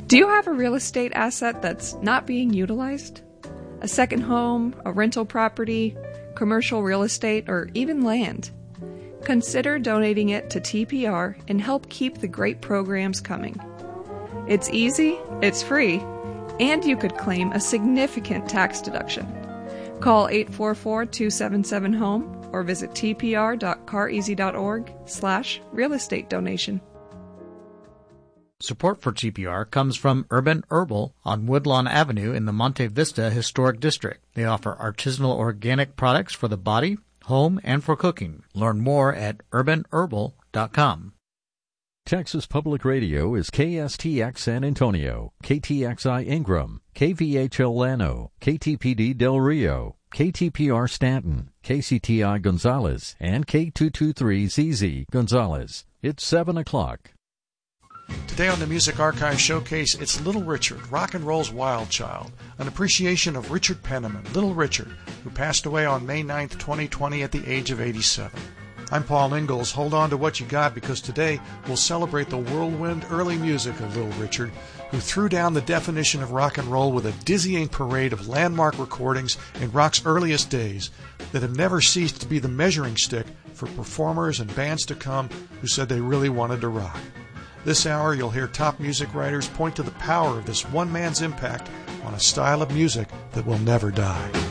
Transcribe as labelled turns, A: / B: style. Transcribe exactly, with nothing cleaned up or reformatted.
A: Do you have a real estate asset that's not being utilized? A second home, a rental property, commercial real estate, or even land? Consider donating it to T P R and help keep the great programs coming. It's easy, it's free, and you could claim a significant tax deduction. Call eight four four, two seven seven, HOME or visit tpr.careasy.org slash real estate donation.
B: Support for T P R comes from Urban Herbal on Woodlawn Avenue in the Monte Vista Historic District. They offer artisanal organic products for the body, home, and for cooking. Learn more at urban herbal dot com.
C: Texas Public Radio is K S T X San Antonio, K T X I Ingram, K V H L Llano, K T P D Del Rio, K T P R Stanton, K C T I Gonzales, and K two twenty-three Z Z Gonzales. It's seven o'clock.
D: Today on the Music Archive Showcase, it's Little Richard, rock and roll's wild child, an appreciation of Richard Penniman, Little Richard, who passed away on May ninth, twenty twenty at the age of eighty-seven. I'm Paul Ingalls. Hold on to what you got, because today we'll celebrate the whirlwind early music of Little Richard, who threw down the definition of rock and roll with a dizzying parade of landmark recordings in rock's earliest days that have never ceased to be the measuring stick for performers and bands to come who said they really wanted to rock. This hour, you'll hear top music writers point to the power of this one man's impact on a style of music that will never die.